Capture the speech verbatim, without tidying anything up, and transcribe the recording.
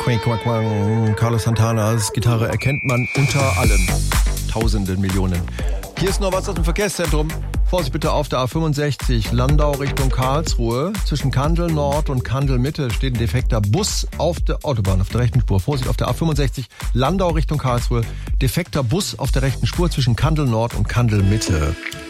Quack, quack, quack. Carlos Santanas Gitarre erkennt man unter allen Tausenden, Millionen. Hier ist noch was aus dem Verkehrszentrum. Vorsicht bitte auf der A fünfundsechzig, Landau Richtung Karlsruhe. Zwischen Kandel Nord und Kandel Mitte steht ein defekter Bus auf der Autobahn, auf der rechten Spur. Vorsicht auf der A fünfundsechzig, Landau Richtung Karlsruhe. Defekter Bus auf der rechten Spur zwischen Kandel Nord und Kandel Mitte.